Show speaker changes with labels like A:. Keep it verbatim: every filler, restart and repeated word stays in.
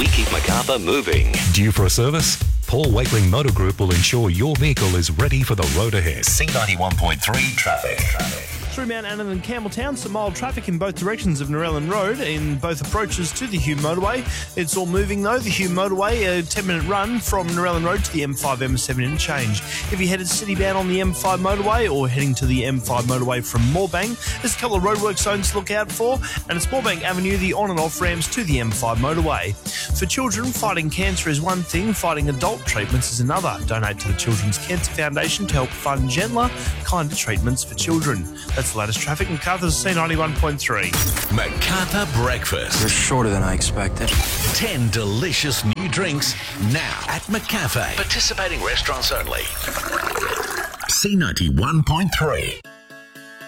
A: We keep Macarthur moving.
B: Due for a service? Paul Wakeling Motor Group will ensure your vehicle is ready for the road ahead.
A: C ninety-one point three traffic.
C: Through Mount Annan and Campbelltown, some mild traffic in both directions of Narellan Road in both approaches to the Hume Motorway. It's all moving though. The Hume Motorway, a ten minute run from Narellan Road to the M five M seven interchange. If you're headed city-bound on the M five motorway or heading to the M five motorway from Moorbang, there's a couple of roadwork zones to look out for, and it's Moorbang Avenue, the on and off ramps to the M five motorway. For children, fighting cancer is one thing, fighting adult treatments is another. Donate to the Children's Cancer Foundation to help fund gentler, kinder treatments for children. That's the latest traffic. Macarthur's C ninety-one point three.
A: Macarthur Breakfast.
D: You're shorter than I expected.
A: ten delicious new drinks now at McCafe. Participating restaurants only. C ninety-one point three.